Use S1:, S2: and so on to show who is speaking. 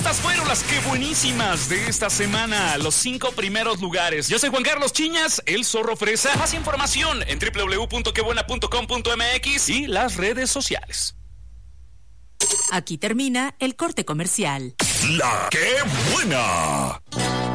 S1: Estas fueron las que buenísimas de esta semana, los 5 primeros lugares. Yo soy Juan Carlos Chiñas, el Zorro Fresa. Más información en www.quebuena.com.mx y las redes sociales.
S2: Aquí termina el corte comercial.
S3: La que buena.